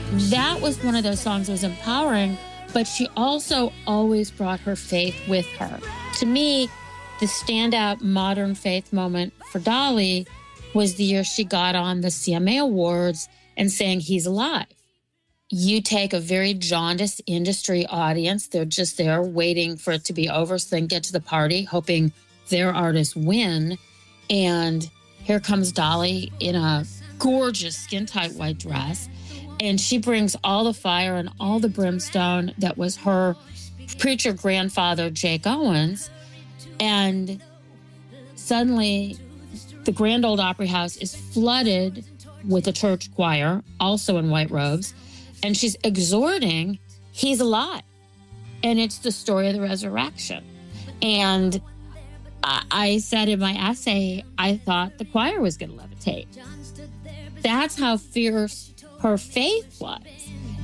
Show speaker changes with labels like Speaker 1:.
Speaker 1: That was one of those songs that was empowering, but she also always brought her faith with her. To me, the standout modern faith moment for Dolly was the year she got on the CMA Awards and sang He's Alive. You take a very jaundiced industry audience. They're just there waiting for it to be over so they can get to the party, hoping their artists win. And here comes Dolly in a gorgeous skin-tight white dress. And she brings all the fire and all the brimstone that was her preacher grandfather, Jake Owens. And suddenly, the Grand Ole Opry House is flooded with a church choir, also in white robes. And she's exhorting, He's alive. And it's the story of the resurrection. And I said in my essay, I thought the choir was going to levitate. That's how fierce her faith was.